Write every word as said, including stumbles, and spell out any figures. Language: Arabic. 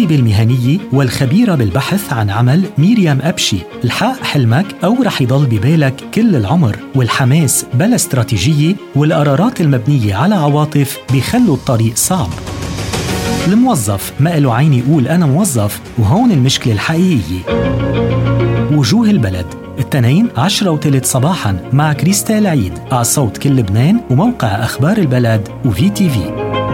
الكاتبة المهنية والخبيرة بالبحث عن عمل ميريام أبشي. الحق حلمك أو رح يضل ببالك كل العمر، والحماس بلا استراتيجية، والقرارات المبنية على عواطف بيخلوا الطريق صعب. الموظف ما له عين يقول أنا موظف، وهون المشكلة الحقيقية. وجوه البلد التنين عشرة وثلث صباحاً مع كريستال عيد على صوت كل لبنان وموقع أخبار البلد وفي تي في.